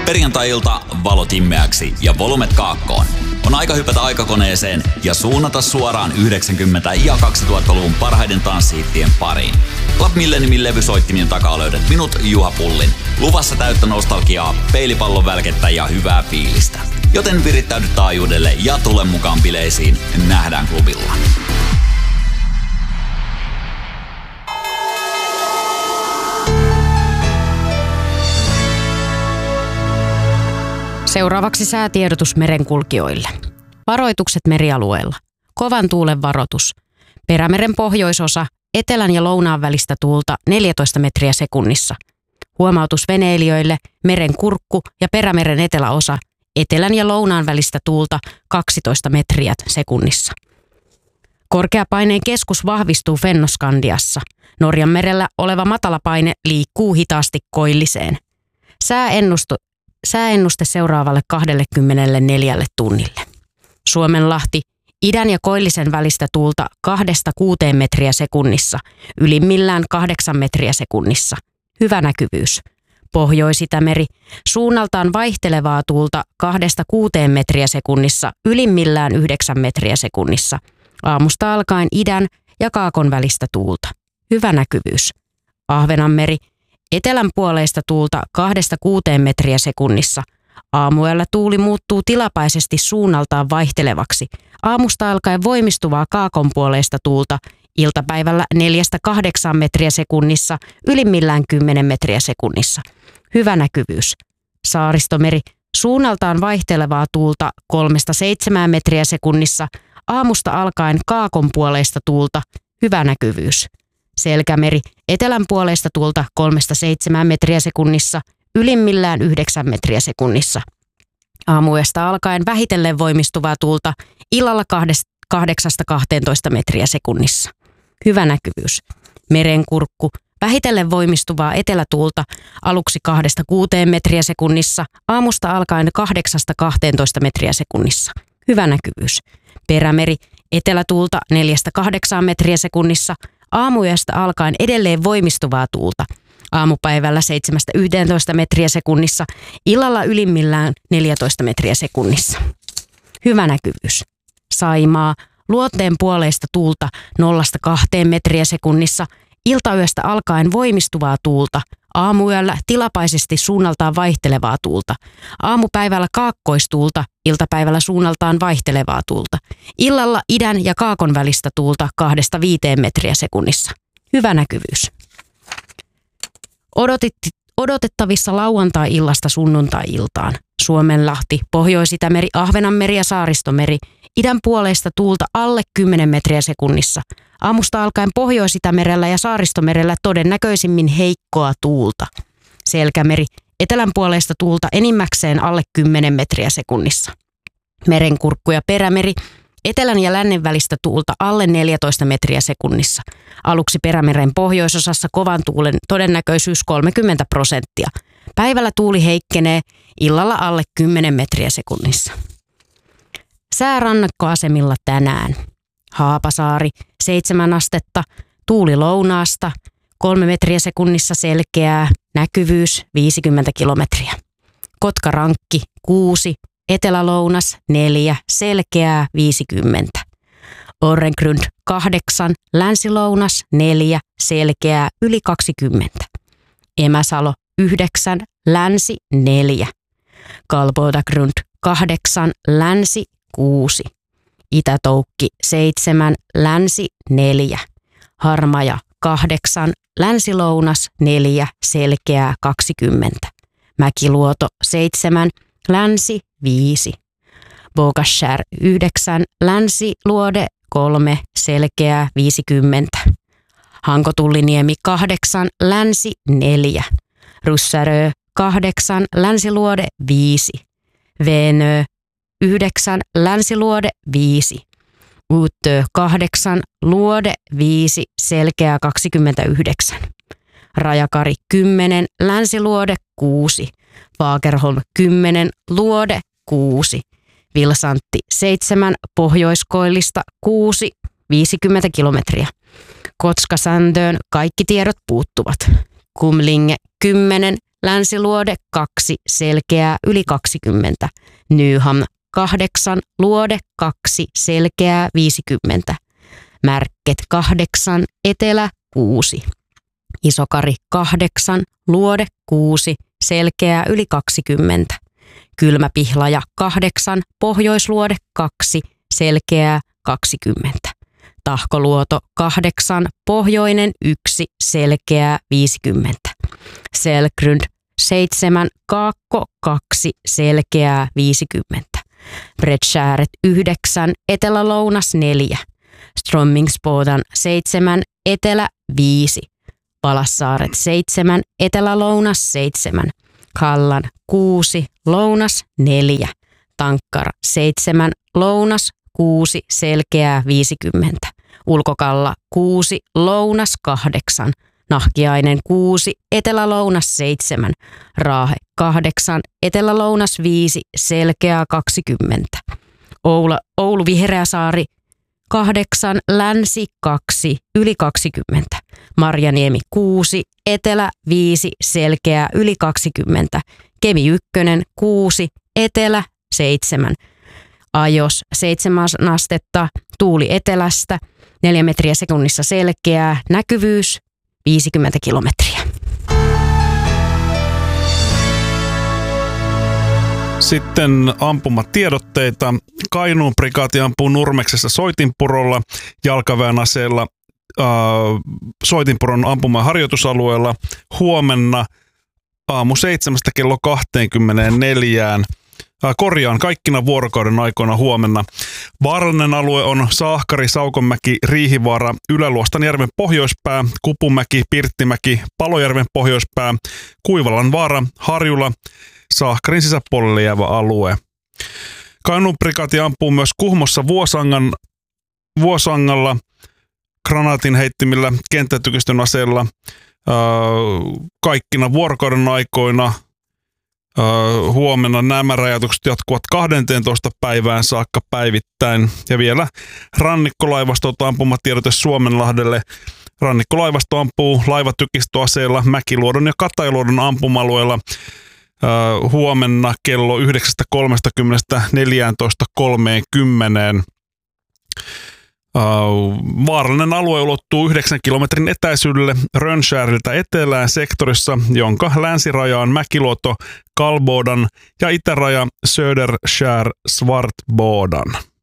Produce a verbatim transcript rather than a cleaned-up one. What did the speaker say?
Perjantai-ilta valot immeäksi ja volumet kaakkoon. On aika hypätä aikakoneeseen ja suunnata suoraan yhdeksänkymmentä- ja kaksituhattaluvun parhaiden tanssihittien pariin. Club Milleniumin levysoittimien takaa löydät minut, Juha Pullin. Luvassa täyttä nostalgiaa, peilipallon välkettä ja hyvää fiilistä. Joten virittäydy taajuudelle ja tule mukaan bileisiin. Nähdään klubilla. Seuraavaksi säätiedotus merenkulkijoille. Varoitukset merialueella. Kovan tuulen varoitus. Perämeren pohjoisosa, etelän ja lounaan välistä tuulta neljätoista metriä sekunnissa. Huomautus veneilijöille, meren kurkku ja perämeren eteläosa, etelän ja lounaan välistä tuulta kaksitoista metriä sekunnissa. Korkeapaineen keskus vahvistuu Fennoskandiassa. Norjan merellä oleva matalapaine liikkuu hitaasti koilliseen. Sääennuste, sääennuste seuraavalle kaksikymmentäneljä tunnille. Suomenlahti, idän ja koillisen välistä tuulta kahdesta kuuteen metriä sekunnissa, ylimmillään kahdeksan metriä sekunnissa. Hyvä näkyvyys. Pohjois-Itämeri, suunnaltaan vaihtelevaa tuulta kahdesta kuuteen metriä sekunnissa, ylimmillään yhdeksän metriä sekunnissa. Aamusta alkaen idän ja kaakon välistä tuulta. Hyvä näkyvyys. Ahvenanmeri, etelän puoleista tuulta kahdesta kuuteen metriä sekunnissa. Aamuyöllä tuuli muuttuu tilapäisesti suunnaltaan vaihtelevaksi. Aamusta alkaen voimistuvaa kaakon puoleista tuulta, iltapäivällä neljästä kahdeksaan metriä sekunnissa, ylimmillään kymmenen metriä sekunnissa. Hyvä näkyvyys. Saaristomeri, suunnaltaan vaihtelevaa tuulta kolmesta seitsemään metriä sekunnissa, aamusta alkaen kaakon puoleista tuulta. Hyvä näkyvyys. Selkämeri, etelän puoleista tuulta kolmesta seitsemään metriä sekunnissa, ylimmillään yhdeksän metriä sekunnissa. Aamuyöstä alkaen vähitellen voimistuvaa tuulta, illalla kahdeksasta kahteentoista metriä sekunnissa. Hyvä näkyvyys. Merenkurkku, vähitellen voimistuvaa etelätuulta, aluksi kahdesta kuuteen metriä sekunnissa, aamusta alkaen kahdeksasta kahteentoista metriä sekunnissa. Hyvä näkyvyys. Perämeri, etelätuulta neljästä kahdeksaan metriä sekunnissa, aamuyöstä alkaen edelleen voimistuvaa tuulta. Aamupäivällä seitsemästä yhteentoista metriä sekunnissa, illalla ylimmillään neljätoista metriä sekunnissa. Hyvä näkyvyys. Saimaa, luonteen puoleista tuulta nollasta kahteen metriä sekunnissa, iltayöstä alkaen voimistuvaa tuulta, aamuyöllä tilapäisesti suunnaltaan vaihtelevaa tuulta, aamupäivällä kaakkoistuulta, iltapäivällä suunnaltaan vaihtelevaa tuulta, illalla idän ja kaakon välistä tuulta kahdesta viiteen metriä sekunnissa. Hyvä näkyvyys. Odotit, odotettavissa lauantai-illasta sunnuntai-iltaan. Suomenlahti, Pohjois-Itämeri, Ahvenanmeri ja Saaristomeri, idän puoleista tuulta alle kymmenen metriä sekunnissa. Aamusta alkaen Pohjois-Itämerellä ja Saaristomerellä todennäköisimmin heikkoa tuulta. Selkämeri, etelän puoleista tuulta enimmäkseen alle kymmenen metriä sekunnissa. Merenkurkku ja Perämeri, etelän ja lännen välistä tuulta alle neljätoista metriä sekunnissa. Aluksi Perämeren pohjoisosassa kovan tuulen todennäköisyys kolmekymmentä prosenttia. Päivällä tuuli heikkenee, illalla alle kymmenen metriä sekunnissa. Säärannakkoasemilla tänään. Haapasaari, seitsemän astetta, tuuli lounaasta, kolme metriä sekunnissa selkeää, näkyvyys viisikymmentä kilometriä. Kotkarankki, kuusi, etelälounas, neljä, selkeää, viisikymmentä. Orrengrund, kahdeksan, länsilounas, neljä, selkeää, yli kaksikymmentä. Emäsalo, yhdeksän, länsi, neljä. Kalbodagrund, kahdeksan, länsi, kuusi. Itätoukki, seitsemän, länsi, neljä. Harmaja, kahdeksan, länsilounas, neljä, selkeää, kaksikymmentä. Mäkiluoto, seitsemän, länsi, viisi. Bogashär, yhdeksän, länsiluode, kolme, selkeää, viisikymmentä. Hankotulliniemi, kahdeksan, länsi, neljä. Ryssärö, kahdeksan, länsiluode, viisi. Venö, yhdeksän, länsiluode, viisi. Uutö, kahdeksan, luode, viisi, selkeää, kaksikymmentäyhdeksän. Rajakari, kymmenen, länsiluode, kuusi. Fagerholm, kymmenen, luode, kuusi. Vilsantti, seitsemän, pohjoiskoillista, kuusi, viisikymmentä kilometriä. Kotskasandöön kaikki tiedot puuttuvat. Kumlinge, kymmenen, Länsiluode kaksi, selkeää yli kaksikymmentä. Nyham kahdeksan, luode kaksi, selkeää viisikymmentä. Märket kahdeksan, etelä kuusi. Isokari kahdeksan, luode kuusi, selkeää yli kaksikymmentä. Kylmäpihlaja kahdeksan, pohjoisluode kaksi, selkeää kaksikymmentä. Tahkoluoto kahdeksan, pohjoinen yksi, selkeää viisikymmentä. Selgrund seitsemän, kaakko kaksi, selkeää viisikymmentä. Bredskääret yhdeksän, etelä-lounas neljä. Strömmingsbodan seitsemän, etelä viisi. Palassaaret seitsemän, etelä-lounas seitsemän. Kallan kuusi, lounas neljä. Tankkara seitsemän, lounas kuusi, selkeää viisikymmentä. Ulkokalla kuusi, lounas kahdeksan. Nahkiainen kuusi, etelä-lounas seitsemän. Raahe kahdeksan, etelä-lounas viisi, selkeää kaksikymmentä. Oula, Oulu Vihreäsaari kahdeksan, länsi kaksi, yli kaksikymmentä. Marjaniemi kuusi, etelä viisi, selkeää yli kaksikymmentä. Kemi ykkönen kuusi, etelä seitsemän. Ajos seitsemän astetta, tuuli etelästä, neljä metriä sekunnissa selkeää, näkyvyys viisikymmentä kilometriä. Sitten ampumatiedotteita. Kainuun prikaati ampuu Nurmeksessa Soitinpurolla jalkaväen aseella äh, Soitinpuron ampumaharjoitusalueella huomenna aamu seitsemästä kello kaksikymmentäneljä. Äh, korjaan kaikkina vuorokauden aikoina huomenna. Vaarallinen alue on Saahkari, Saukonmäki, Riihivaara, Ylä-Luostanjärven pohjoispää, Kupumäki, Pirttimäki, Palojärven pohjoispää, Kuivalan vaara, Harjula, Saahkarin sisäpuolelle jäävä alue. Kainuun prikaati ampuu myös Kuhmossa Vuosangan, Vuosangalla granaatin heittimillä kenttätykistön aseella äh, kaikkina vuorokauden aikoina. Uh, huomenna nämä rajoitukset jatkuvat kahteentoista päivään saakka päivittäin. Ja vielä rannikkolaivastolta ampumatiedote Suomenlahdelle. Rannikkolaivasto ampuu laivatykistöaseella Mäkiluodon ja Katajaluodon ampuma-alueella uh, huomenna kello yhdeksästä kolmekymmentä neljätoista kolmekymmentä. Uh, vaarallinen alue ulottuu yhdeksän kilometrin etäisyydelle Rönnskärltä etelään sektorissa, jonka länsiraja on Mäkiluoto, Kalbodan ja itäraja Söderskär Svartbodan.